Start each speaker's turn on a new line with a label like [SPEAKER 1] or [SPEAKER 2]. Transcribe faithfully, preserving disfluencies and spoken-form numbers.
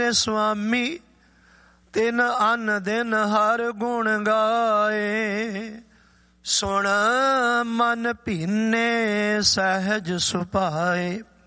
[SPEAKER 1] ਸੁਆਮੀ ਤਿਨ ਅਨ ਦਿਨ ਹਰ ਗੁਣ ਗਾਏ। ਸੁਣ ਮਨ ਭੀਨੇ ਸਹਿਜ ਸੁਭਾਏ।